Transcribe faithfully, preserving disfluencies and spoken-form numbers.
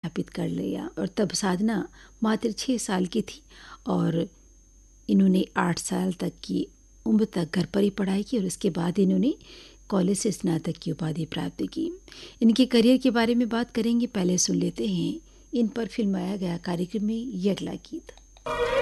स्थापित कर लिया। और तब साधना मात्र छः साल की थी और इन्होंने आठ साल तक की उम्र तक घर पर ही पढ़ाई की और उसके बाद इन्होंने कॉलेज से स्नातक की उपाधि प्राप्त की। इनके करियर के बारे में बात करेंगे, पहले सुन लेते हैं इन पर फिल्माया गया कार्यक्रम में ये अगला गीत।